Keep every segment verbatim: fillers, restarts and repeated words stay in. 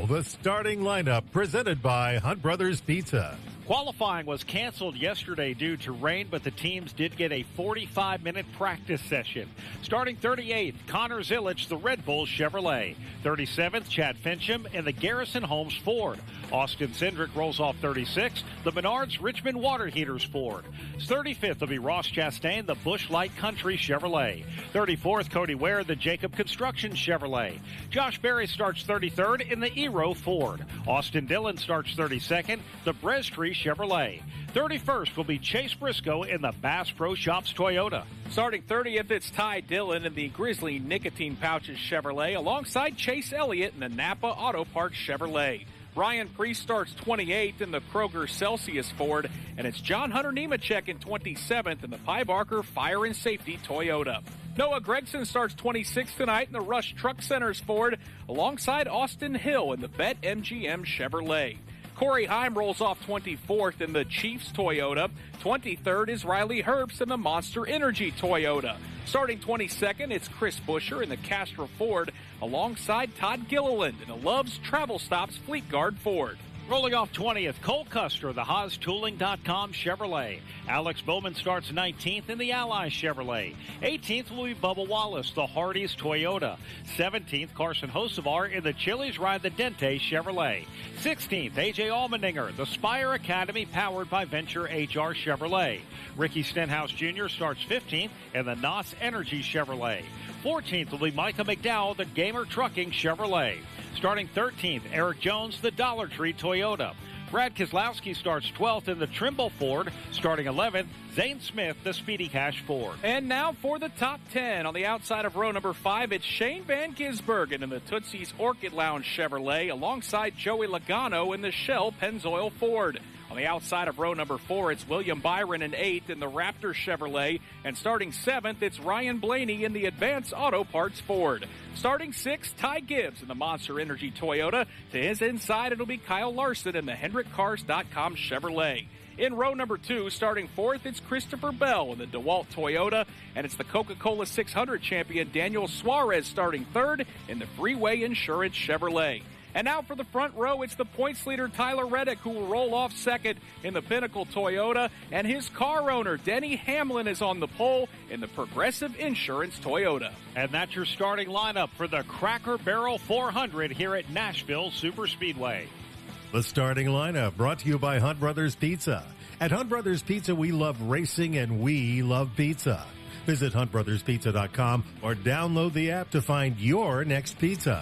the starting lineup presented by Hunt Brothers Pizza. Qualifying was canceled yesterday due to rain, but the teams did get a forty-five minute practice session. Starting thirty-eighth, Connor Zillich, the Red Bull Chevrolet. thirty-seventh, Chad Fincham in the Garrison Holmes Ford. Austin Cindric rolls off thirty-sixth, the Menards Richmond Water Heaters Ford. thirty-fifth will be Ross Chastain, the Busch Light Country Chevrolet. thirty-fourth, Cody Ware, the Jacob Construction Chevrolet. Josh Berry starts thirty-third in the Eero Ford. Austin Dillon starts thirty-second, the Brestree Chevrolet. thirty-first will be Chase Briscoe in the Bass Pro Shops Toyota. Starting thirtieth, it's Ty Dillon in the Grizzly Nicotine Pouches Chevrolet, alongside Chase Elliott in the Napa Auto Parts Chevrolet. Ryan Priest starts twenty-eighth in the Kroger Celsius Ford, and it's John Hunter Nemechek in twenty-seventh in the Pye Barker Fire and Safety Toyota. Noah Gregson starts twenty-sixth tonight in the Rush Truck Centers Ford, alongside Austin Hill in the Bet M G M Chevrolet. Corey Heim rolls off twenty-fourth in the Chiefs Toyota. twenty-third is Riley Herbst in the Monster Energy Toyota. Starting twenty-second, it's Chris Buescher in the Castra Ford, alongside Todd Gilliland in the Love's Travel Stops Fleet Guard Ford. Rolling off twentieth, Cole Custer, the Haas Tooling dot com Chevrolet. Alex Bowman starts nineteenth in the Ally Chevrolet. eighteenth will be Bubba Wallace, the Hardee's Toyota. seventeenth, Carson Hocevar in the Chili's Ride the Dente Chevrolet. sixteenth, A J Allmendinger, the Spire Academy powered by Venture H R Chevrolet. Ricky Stenhouse Junior starts fifteenth in the N O S Energy Chevrolet. fourteenth will be Micah McDowell, the Gamer Trucking Chevrolet. Starting thirteenth, Eric Jones, the Dollar Tree Toyota. Brad Keselowski starts twelfth in the Trimble Ford. Starting eleventh, Zane Smith, the Speedy Cash Ford. And now for the top ten. On the outside of row number five, it's Shane Van Gisbergen in the Tootsie's Orchid Lounge Chevrolet, alongside Joey Logano in the Shell Pennzoil Ford. On the outside of row number four, it's William Byron in eighth in the Raptor Chevrolet. And starting seventh, it's Ryan Blaney in the Advanced Auto Parts Ford. Starting sixth, Ty Gibbs in the Monster Energy Toyota. To his inside, it'll be Kyle Larson in the Hendrick Cars dot com Chevrolet. In row number two, starting fourth, it's Christopher Bell in the DeWalt Toyota. And it's the Coca-Cola six hundred champion Daniel Suarez starting third in the Freeway Insurance Chevrolet. And now for the front row, it's the points leader Tyler Reddick, who will roll off second in the Pinnacle Toyota. And his car owner, Denny Hamlin, is on the pole in the Progressive Insurance Toyota. And that's your starting lineup for the Cracker Barrel four hundred here at Nashville Superspeedway. The starting lineup brought to you by Hunt Brothers Pizza. At Hunt Brothers Pizza, we love racing and we love pizza. Visit hunt brothers pizza dot com or download the app to find your next pizza.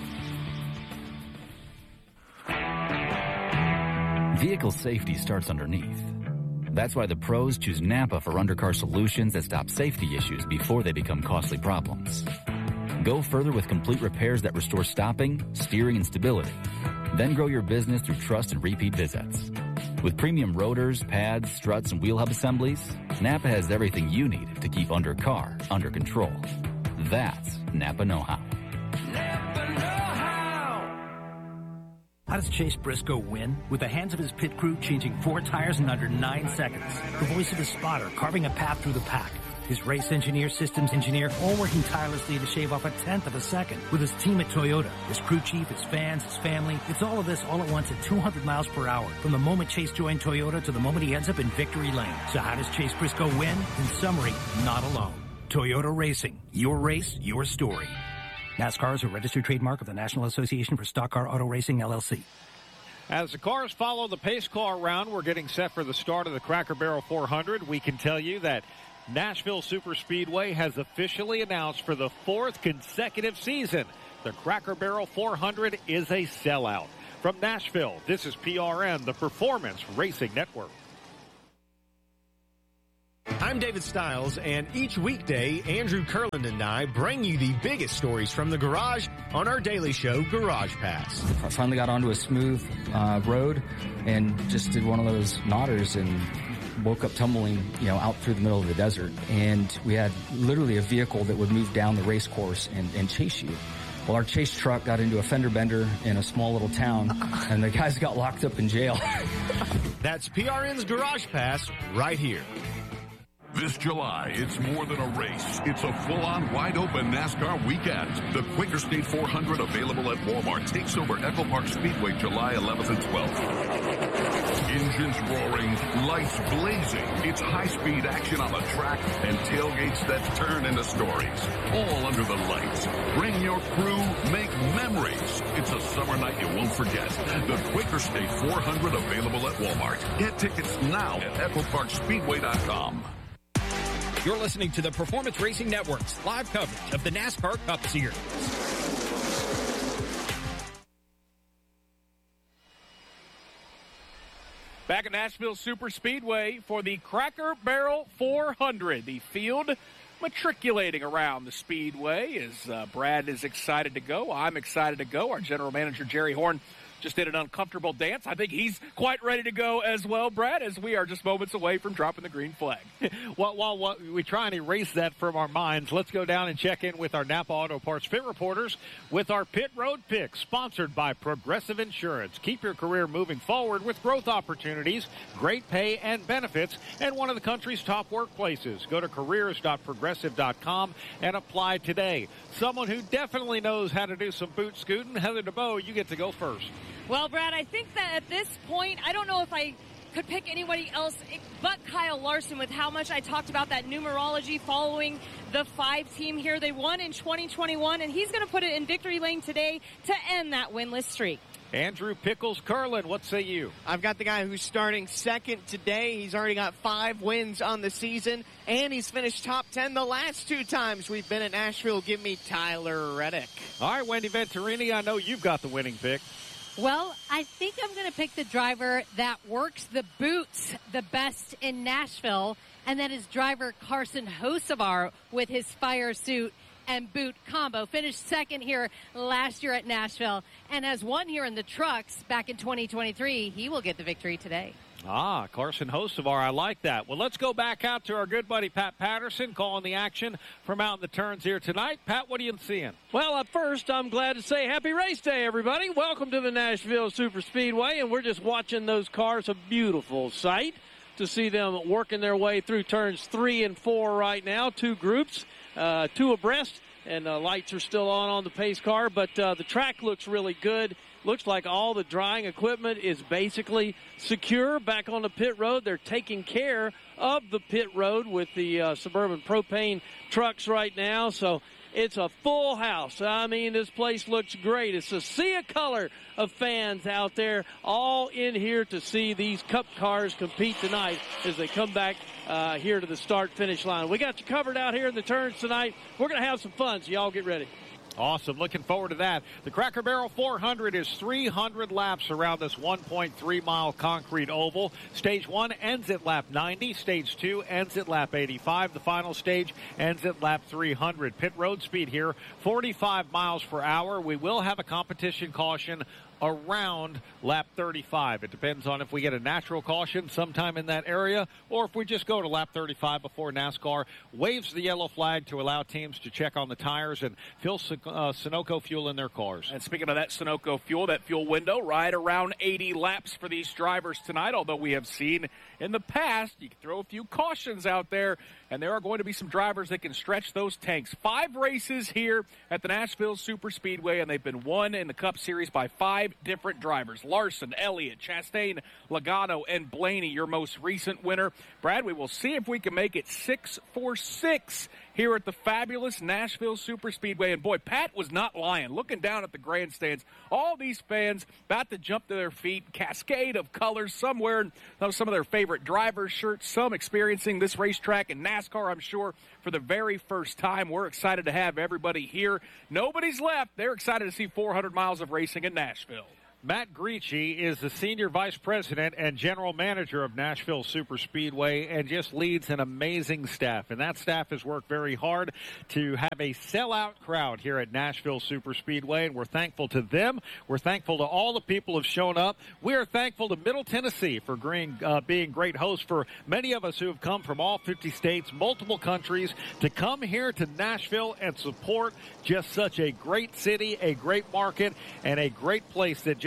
Vehicle safety starts underneath. That's why the pros choose Napa for undercar solutions that stop safety issues before they become costly problems. Go further with complete repairs that restore stopping, steering, and stability. Then grow your business through trust and repeat visits. With premium rotors, pads, struts, and wheel hub assemblies, Napa has everything you need to keep undercar under control. That's Napa know-how. Napa know-how. How does Chase Briscoe win? With the hands of his pit crew changing four tires in under nine seconds. The voice of his spotter carving a path through the pack. His race engineer, systems engineer, all working tirelessly to shave off a tenth of a second. With his team at Toyota, his crew chief, his fans, his family. It's all of this all at once at two hundred miles per hour. From the moment Chase joined Toyota to the moment he ends up in victory lane. So how does Chase Briscoe win? In summary, not alone. Toyota Racing. Your race, your story. NASCAR is a registered trademark of the National Association for Stock Car Auto Racing, L L C. As the cars follow the pace car round, we're getting set for the start of the Cracker Barrel four hundred. We can tell you that Nashville Superspeedway has officially announced for the fourth consecutive season, the Cracker Barrel four hundred is a sellout. From Nashville, this is P R N, the Performance Racing Network. I'm David Stiles, and each weekday, Andrew Kurland and I bring you the biggest stories from the garage on our daily show, Garage Pass. I finally got onto a smooth uh, road and just did one of those nodders and woke up tumbling, you know, out through the middle of the desert. And we had literally a vehicle that would move down the race course and, and chase you. Well, our chase truck got into a fender bender in a small little town, and the guys got locked up in jail. That's P R N's Garage Pass right here. This July, it's more than a race. It's a full-on, wide-open NASCAR weekend. The Quaker State four hundred, available at Walmart, takes over Echo Park Speedway July eleventh and twelfth. Engines roaring, lights blazing. It's high-speed action on the track and tailgates that turn into stories. All under the lights. Bring your crew, make memories. It's a summer night you won't forget. The Quaker State four hundred, available at Walmart. Get tickets now at echo park speedway dot com. You're listening to the Performance Racing Network's live coverage of the NASCAR Cup Series. Back at Nashville Super Speedway for the Cracker Barrel four hundred. The field matriculating around the speedway as uh, Brad is excited to go. I'm excited to go. Our general manager, Jerry Horn, just did an uncomfortable dance. I think he's quite ready to go as well, Brad, as we are just moments away from dropping the green flag. Well, while, while we try and erase that from our minds, let's go down and check in with our Napa Auto Parts pit reporters with our Pit Road Pick, sponsored by Progressive Insurance. Keep your career moving forward with growth opportunities, great pay and benefits, and one of the country's top workplaces. Go to careers dot progressive dot com and apply today. Someone who definitely knows how to do some boot scooting, Heather DeBoe, you get to go first. Well, Brad, I think that at this point, I don't know if I could pick anybody else but Kyle Larson with how much I talked about that numerology following the five team here. They won in twenty twenty-one, and he's going to put it in victory lane today to end that winless streak. Andrew Pickles Curlin, what say you? I've got the guy who's starting second today. He's already got five wins on the season, and he's finished top ten the last two times we've been at Nashville. Give me Tyler Reddick. All right, Wendy Venturini, I know you've got the winning pick. Well, I think I'm going to pick the driver that works the boots the best in Nashville, and that is driver Carson Hocevar with his fire suit and boot combo. Finished second here last year at Nashville and has won here in the trucks back in twenty twenty-three. He will get the victory today. Ah, Carson Hocevar, I like that. Well, let's go back out to our good buddy Pat Patterson calling the action from out in the turns here tonight. Pat, what are you seeing? Well, at first, I'm glad to say happy race day, everybody. Welcome to the Nashville Super Speedway, and we're just watching those cars. A beautiful sight to see them working their way through turns three and four right now. Two groups, uh, two abreast, and uh, lights are still on on the pace car, but uh, the track looks really good. Looks like all the drying equipment is basically secure back on the pit road. They're taking care of the pit road with the uh, Suburban propane trucks right now. So it's a full house. I mean, this place looks great. It's a sea of color of fans out there all in here to see these Cup cars compete tonight as they come back uh, here to the start-finish line. We got you covered out here in the turns tonight. We're going to have some fun, so y'all get ready. Awesome. Looking forward to that. The Cracker Barrel four hundred is three hundred laps around this one point three mile concrete oval. Stage one ends at lap ninety. Stage two ends at lap eighty-five. The final stage ends at lap three hundred. Pit road speed here, forty-five miles per hour. We will have a competition caution around lap thirty-five. It depends on if we get a natural caution sometime in that area or if we just go to lap thirty-five before NASCAR waves the yellow flag to allow teams to check on the tires and fill uh, Sunoco fuel in their cars. And speaking of that Sunoco fuel, that fuel window right around eighty laps for these drivers tonight, although we have seen in the past you can throw a few cautions out there, and there are going to be some drivers that can stretch those tanks. Five races here at the Nashville Super Speedway, and they've been won in the Cup Series by five different drivers. Larson, Elliott, Chastain, Logano, and Blaney, your most recent winner. Brad, we will see if we can make it six for six here at the fabulous Nashville Super Speedway. And boy, Pat was not lying. Looking down at the grandstands, all these fans about to jump to their feet, cascade of colors, some wearing some of their favorite drivers' shirts, some experiencing this racetrack in NASCAR, I'm sure, for the very first time. We're excited to have everybody here. Nobody's left. They're excited to see four hundred miles of racing in Nashville. Matt Gricci is the Senior Vice President and General Manager of Nashville Super Speedway and just leads an amazing staff. And that staff has worked very hard to have a sellout crowd here at Nashville Super Speedway, and we're thankful to them. We're thankful to all the people who have shown up. We are thankful to Middle Tennessee for green, uh, being great hosts for many of us who have come from all fifty states, multiple countries, to come here to Nashville and support just such a great city, a great market, and a great place that just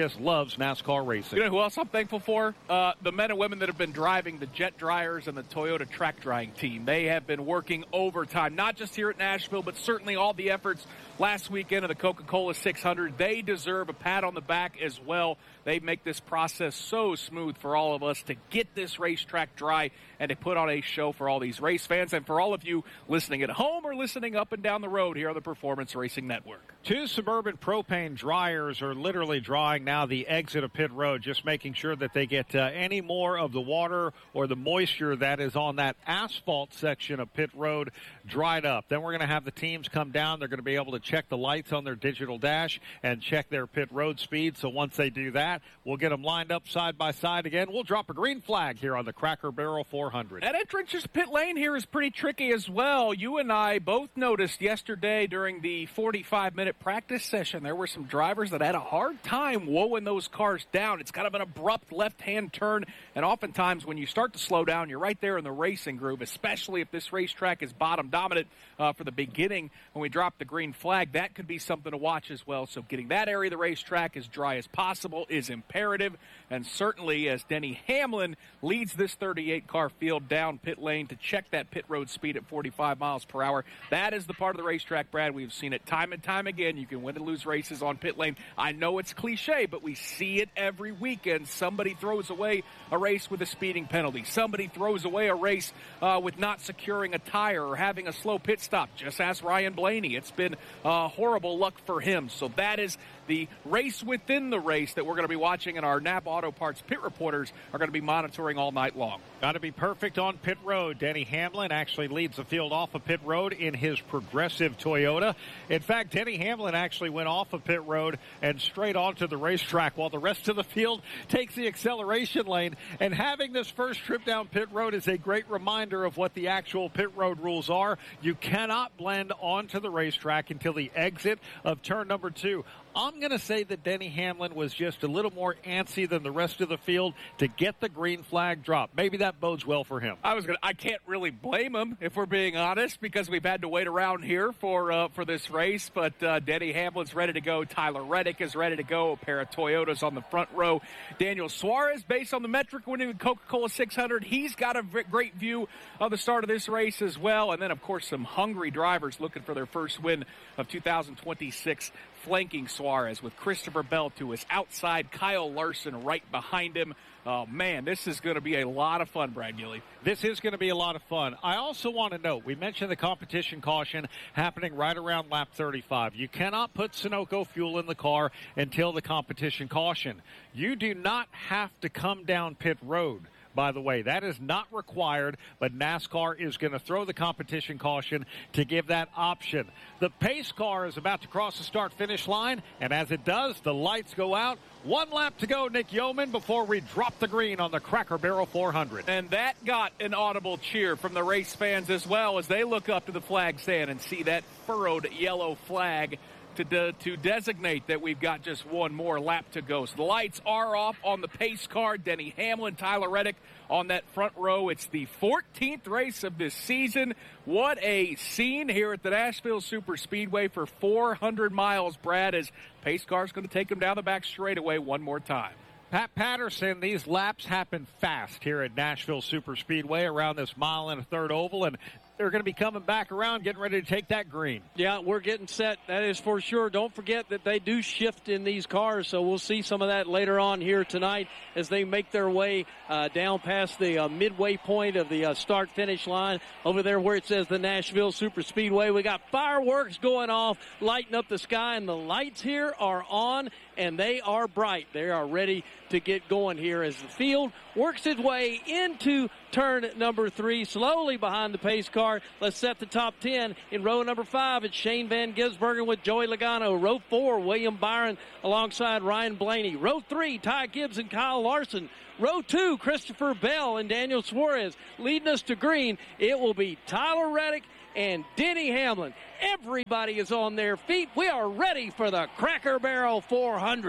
just loves NASCAR racing. You know who else I'm thankful for? Uh, the men and women that have been driving the jet dryers and the Toyota track drying team. They have been working overtime, not just here at Nashville, but certainly all the efforts last weekend of the Coca-Cola six hundred. They deserve a pat on the back as well. They make this process so smooth for all of us to get this racetrack dry and to put on a show for all these race fans and for all of you listening at home or listening up and down the road here on the Performance Racing Network. Two Suburban propane dryers are literally drying now the exit of pit road, just making sure that they get uh, any more of the water or the moisture that is on that asphalt section of pit road dried up. Then we're going to have the teams come down. They're going to be able to check the lights on their digital dash and check their pit road speed. So once they do that, we'll get them lined up side by side again. We'll drop a green flag here on the Cracker Barrel four hundred. That entrance to pit lane here is pretty tricky as well. You and I both noticed yesterday during the forty-five minute practice session, there were some drivers that had a hard time wowing those cars down. It's kind of an abrupt left-hand turn, and oftentimes when you start to slow down, you're right there in the racing groove, especially if this racetrack is bottom dominant uh, for the beginning. When we drop the green flag, that could be something to watch as well. So getting that area of the racetrack as dry as possible is imperative, and certainly as Denny Hamlin leads this thirty-eight car field down pit lane to check that pit road speed at forty-five miles per hour. That is the part of the racetrack, Brad. We've seen it time and time again. You can win and lose races on pit lane. I know it's cliche, but we see it every weekend. Somebody throws away a race with a speeding penalty. Somebody throws away a race uh, with not securing a tire or having a slow pit stop. Just ask Ryan Blaney. It's been uh, horrible luck for him. So that is the race within the race that we're going to be watching, and our Napa Auto Parts pit reporters are going to be monitoring all night long. Got to be perfect on pit road. Denny Hamlin actually leads the field off of pit road in his progressive Toyota. In fact, Denny Hamlin actually went off of pit road and straight onto the racetrack while the rest of the field takes the acceleration lane. And having this first trip down pit road is a great reminder of what the actual pit road rules are. You cannot blend onto the racetrack until the exit of turn number two. I'm going to say that Denny Hamlin was just a little more antsy than the rest of the field to get the green flag dropped. Maybe that bodes well for him. I was going I can't really blame him, if we're being honest, because we've had to wait around here for uh, for this race. But uh, Denny Hamlin's ready to go. Tyler Reddick is ready to go. A pair of Toyotas on the front row. Daniel Suarez, based on the metric winning the Coca-Cola six hundred, he's got a v- great view of the start of this race as well. And then, of course, some hungry drivers looking for their first win of two thousand twenty-six. Flanking Suarez with Christopher Bell to his outside, Kyle Larson right behind him. Oh, man, this is going to be a lot of fun, Brad Gilly. This is going to be a lot of fun. I also want to note, we mentioned the competition caution happening right around lap thirty-five. You cannot put Sunoco fuel in the car until the competition caution. You do not have to come down pit road. By the way, that is not required, but NASCAR is going to throw the competition caution to give that option. The pace car is about to cross the start-finish line, and as it does, the lights go out. One lap to go, Nick Yeoman, before we drop the green on the Cracker Barrel four hundred. And that got an audible cheer from the race fans as well as they look up to the flag stand and see that furrowed yellow flag to de- to designate that we've got just one more lap to go. So the lights are off on the pace car. Denny Hamlin, Tyler Reddick on that front row. It's the fourteenth race of this season. What a scene here at the Nashville Super Speedway for four hundred miles, Brad, as pace car's going to take them down the back straightaway one more time. Pat Patterson, these laps happen fast here at Nashville Super Speedway around this mile and a third oval, and they're going to be coming back around, getting ready to take that green. Yeah, we're getting set. That is for sure. Don't forget that they do shift in these cars, so we'll see some of that later on here tonight as they make their way uh, down past the uh, midway point of the uh, start-finish line over there where it says the Nashville Super Speedway. We got fireworks going off, lighting up the sky, and the lights here are on, and they are bright. They are ready to get going here as the field works its way into turn number three, slowly behind the pace car. Let's set the top ten. In row number five, it's Shane Van Gisbergen with Joey Logano. Row four, William Byron alongside Ryan Blaney. Row three, Ty Gibbs and Kyle Larson. Row two, Christopher Bell and Daniel Suarez. Leading us to green, it will be Tyler Reddick and Denny Hamlin. Everybody is on their feet. We are ready for the Cracker Barrel four hundred.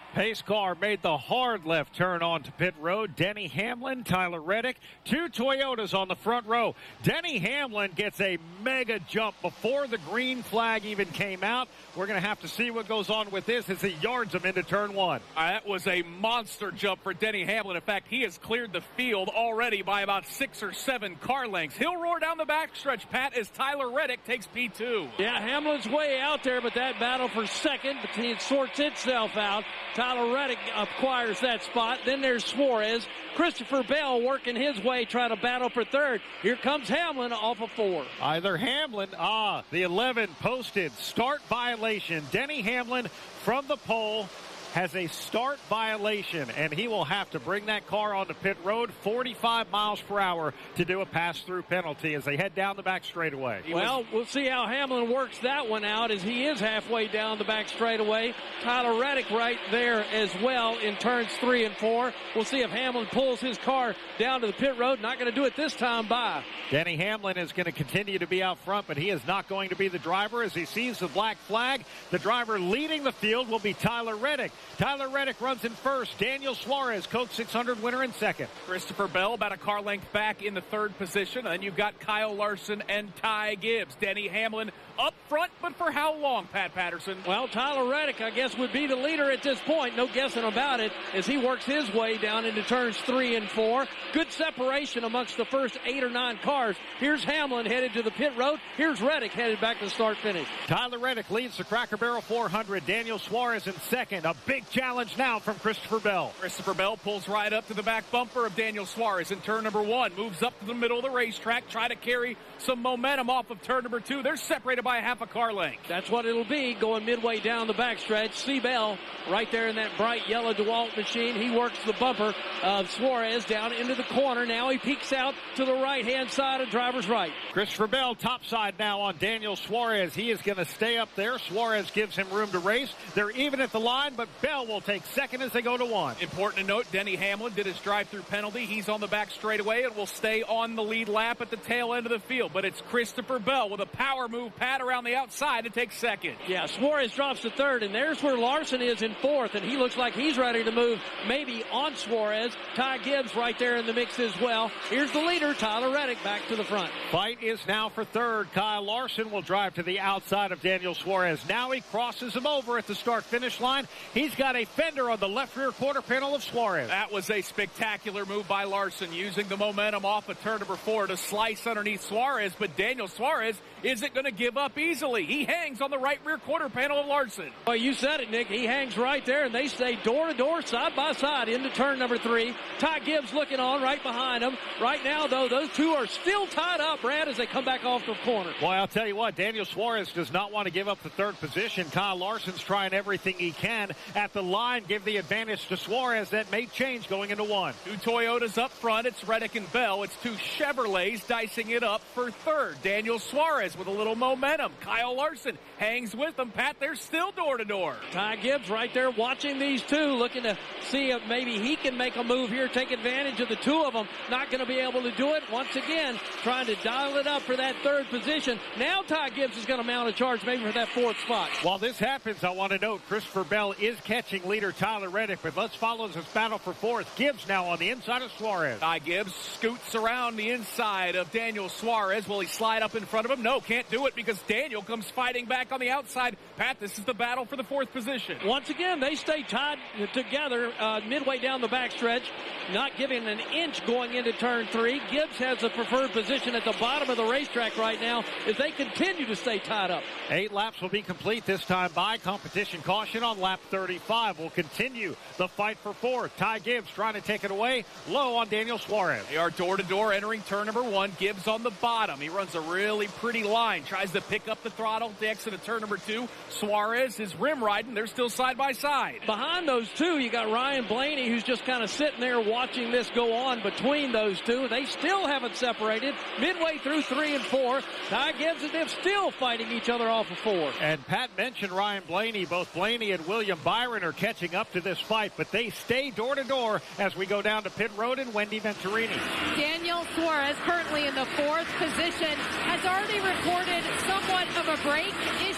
Pace car made the hard left turn onto pit road. Denny Hamlin, Tyler Reddick, two Toyotas on the front row. Denny Hamlin gets a mega jump before the green flag even came out. We're going to have to see what goes on with this as he yards him into turn one. Uh, that was a monster jump for Denny Hamlin. In fact, he has cleared the field already by about six or seven car lengths. He'll roar down the backstretch, Pat, as Tyler Reddick takes P two. Yeah, Hamlin's way out there, but that battle for second, it sorts itself out. Tyler Reddick acquires that spot. Then there's Suarez. Christopher Bell working his way, trying to battle for third. Here comes Hamlin off of four. Either Hamlin, ah, the eleven posted start violation. Denny Hamlin from the pole has a start violation, and he will have to bring that car onto pit road forty-five miles per hour to do a pass-through penalty as they head down the back straightaway. Well, we'll see how Hamlin works that one out as he is halfway down the back straightaway. Tyler Reddick right there as well in turns three and four. We'll see if Hamlin pulls his car down to the pit road. Not going to do it this time by. Denny Hamlin is going to continue to be out front, but he is not going to be the driver as he sees the black flag. The driver leading the field will be Tyler Reddick. Tyler Reddick runs in first. Daniel Suarez, Coke six hundred winner in second. Christopher Bell about a car length back in the third position. And then you've got Kyle Larson and Ty Gibbs. Denny Hamlin up front, but for how long, Pat Patterson? Well, Tyler Reddick, I guess, would be the leader at this point. No guessing about it as he works his way down into turns three and four. Good separation amongst the first eight or nine cars. Here's Hamlin headed to the pit road. Here's Reddick headed back to the start-finish. Tyler Reddick leads the Cracker Barrel four hundred. Daniel Suarez in second. A big challenge now from Christopher Bell. Christopher Bell pulls right up to the back bumper of Daniel Suarez in turn number one. Moves up to the middle of the racetrack. Try to carry some momentum off of turn number two. They're separated by a half a car length. That's what it'll be going midway down the backstretch. C. Bell right there in that bright yellow DeWalt machine. He works the bumper of Suarez down into the corner. Now he peeks out to the right-hand side of driver's right. Christopher Bell topside now on Daniel Suarez. He is going to stay up there. Suarez gives him room to race. They're even at the line, but Bell will take second as they go to one. Important to note, Denny Hamlin did his drive-through penalty. He's on the back straightaway and will stay on the lead lap at the tail end of the field. But it's Christopher Bell with a power move, Pat, around the outside to take second. Yeah, Suarez drops to third, and there's where Larson is in fourth, and he looks like he's ready to move maybe on Suarez. Ty Gibbs right there in the mix as well. Here's the leader, Tyler Reddick, back to the front. Fight is now for third. Kyle Larson will drive to the outside of Daniel Suarez. Now he crosses him over at the start-finish line. He's got a fender on the left rear quarter panel of Suarez. That was a spectacular move by Larson, using the momentum off of turn number four to slice underneath Suarez, but Daniel Suarez isn't going to give up easily. He hangs on the right rear quarter panel of Larson. Well, you said it, Nick. He hangs right there, and they stay door-to-door, side-by-side into turn number three. Ty Gibbs looking on right behind him. Right now, though, those two are still tied up, Brad, as they come back off the corner. Boy, I'll tell you what, Daniel Suarez does not want to give up the third position. Kyle Larson's trying everything he can at the line, give the advantage to Suarez. That may change going into one. Two Toyotas up front. It's Reddick and Bell. It's two Chevrolets dicing it up for third. Daniel Suarez with a little momentum. Kyle Larson hangs with them. Pat, they're still door-to-door. Ty Gibbs right there watching these two, looking to see if maybe he can make a move here, take advantage of the two of them. Not going to be able to do it. Once again, trying to dial it up for that third position. Now Ty Gibbs is going to mount a charge maybe for that fourth spot. While this happens, I want to note Christopher Bell is catching leader Tyler Reddick, but let's follow this battle for fourth. Gibbs now on the inside of Suarez. Ty Gibbs scoots around the inside of Daniel Suarez. Will he slide up in front of him? No, can't do it because Daniel comes fighting back on the outside. Pat, this is the battle for the fourth position. Once again, they stay tied together uh, midway down the backstretch, not giving an inch going into turn three. Gibbs has the preferred position at the bottom of the racetrack right now as they continue to stay tied up. Eight laps will be complete this time by competition caution on lap thirty-five. Will continue the fight for fourth. Ty Gibbs trying to take it away low on Daniel Suarez. They are door-to-door entering turn number one. Gibbs on the bottom. He runs a really pretty line. Tries to pick up the throttle to exit at turn number two. Suarez is rim riding. They're still side by side. Behind those two, you got Ryan Blaney, who's just kind of sitting there watching this go on between those two. They still haven't separated. Midway through three and four, Ty Gibbs and them still fighting each other off of four. And Pat mentioned Ryan Blaney. Both Blaney and William Byron are catching up to this fight, but they stay door to door as we go down to pit road and Wendy Venturini. Daniel Suarez, currently in the fourth position, has already reported somewhat of a brake issue